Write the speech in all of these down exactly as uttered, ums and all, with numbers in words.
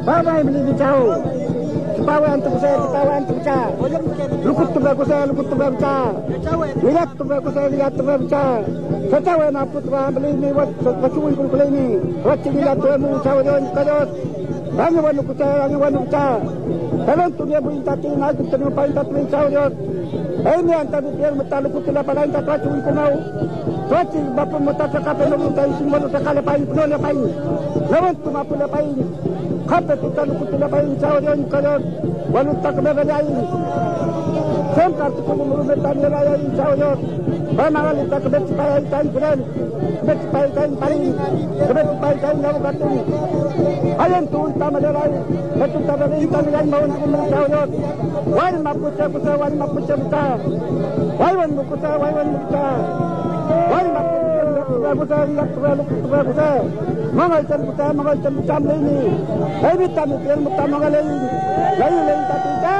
Bawai beli bicau. Bawan tu saya, bawan tu saya. Lukut tu bagus saya, lukut tu bagus saya. Lihat tu bagus saya, lihat tu bagus saya. Secawa naput bahan beli ni, wat pacuin kul kul ini. Wat cili lihat tu emu cawa jawan kajot. Rangi wanu kucai, rangi wanu kucai. Kalau tu dia beri tati, nak kita ni paling tati cawa jot. Ini antara dia mata lukut tu lapan lain tak pacuin kul mau. Tuaci bapa mata cakap elu tai simbol sekali pain penuh le pain. Lawan tu mapu le pain. Kata kita lukut tu lapan cawa jawan kajot. Walu tak bergaya. Sempat tu kamu merupakan raya cawa jot. Bagaimana kita kebet supaya kain keren, kebet supaya kain paling, kebet supaya kain lalu katun. Ayam tu utama adalah, betul utama adalah kita yang mahu nak mencawa jot. Wan mapu cepusa, wan mapu cepusa, wan mukusa, wan mukusa, wan mapu cepusa, mukusa, mukusa, mukusa. Mangal cepusa, mangal cepusa ini. Ini kami pian mutam mangal ini, lain lain tapi jauh.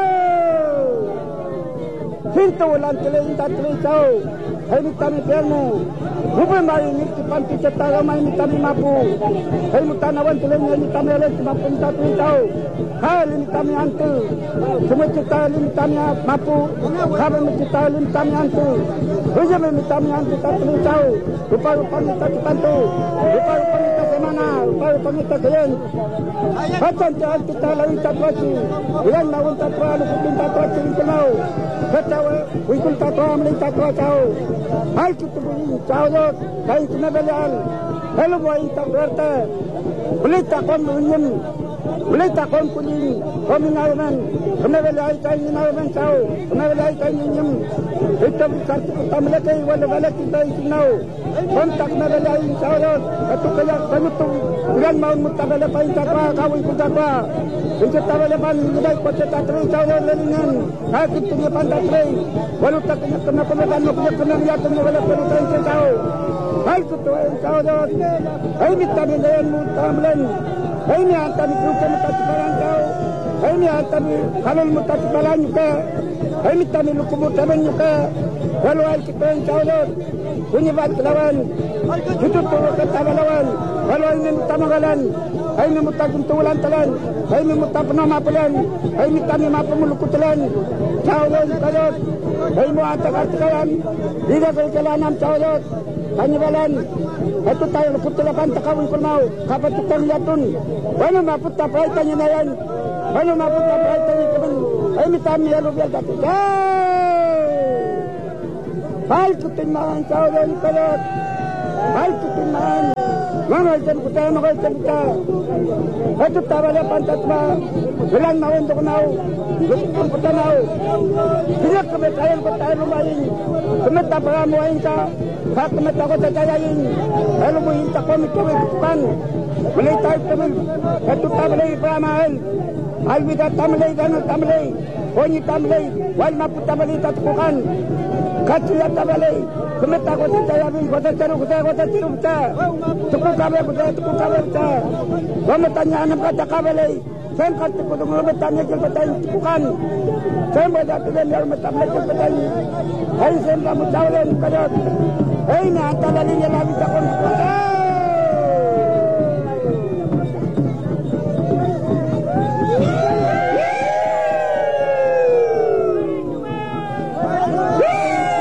Cinta ulang telai tak telai jauh. Ini kami pianmu. Bukan main ini panti cetara main ini kami mampu. Ini tanawan telai ini kami oleh mampu tak telai jauh. Hal ini kami hantu. Semua cita ini kami mampu. Kami mencita ini kami hantu. Hujung ini kami hantu tak telai jauh. Rupa-rupa kita dibantu. Rupa-rupa kita semana. Rupa-rupa kita keren. Macam jalan kita lalu tak wajib. Yang lawan tak wajib. Lukutin tak wajib ini kenal. Ketawa, wikul tatwa meli tatwa jauh. Hai kita beri jauh jauh. Kain kena belian. Kalau buat tak berarti. Beli takon menyem. Beli takon kuning. Kami ngawaman. Kena belian kain ngawaman jauh. Kena belian kain menyem. Kita besar kita melaki wala-wala kita isinau. Kontak kena belian jauh jauh. Itu kaya penutup. Dengan mau mutabala pain tatwa kau ikut tatwa. Kita tahu lepas ini kita tak terus jauh leringan. Hakik tu dia pandai terus. Walau tak kena kena pemegang nak punya kena lihat tu walau perlu terus jauh. Hai tu yang jauh jauh. Hai kita ni layan mutamlen. Hai ni antara kita mutat sekarang jauh. Hai ni antara kalau mutat sekarang juga. Hai kita ni lukum mutamen juga. Walau hai kita yang jauh jauh. Punya bat lawan. Itu tu kata lawan. Walau ini mutamagalan. Hai ni mutat kuntulan talan. Hai ni mutat penama pelan. Hai ni kami mampu melukutlan. Jauh kajot. Hai mu atak artikalan. Tidak berjalanan jauh. Hanya balan. Itu tayo lukutlapan takawin kurmau. Kapat tukang liatun. Wano maput tapay tanya nayan. Wano maput tapay tanya kaman. Hai ni kami lalu biar dati. Jauh. Hai kutinmaan jauh kajot. Hai kutinmaan. Mangal jan kuta, mangal jan kuta. Itu tabala pantatma. Bilang mau untuk mau. Lukutan kuta mau. Tidak kemetayan kuta lumayin. Kemeta peramuain ka. Hak kemeta kota jayain. Lalu muhinta komit kami bukan. Melitay kami. Itu tabalay peramahan. Alwida tamalay gana tamalay. Konyi tamalay. Wal mapu tamalay tatukukan. Kacilya tabalay. Kemeta kota jayain. Kota jaru kota kota cirum ca. Tukuk kabel kota tukuk kabel ca. Kami tanya anak kata kabelai. Saya kata kudu bertanya kepada tukukan. Saya baca tu dan yang bertanya kepada ini. Hai saya kamu jauh dan kadang. Hai ni antara linya lagi takon.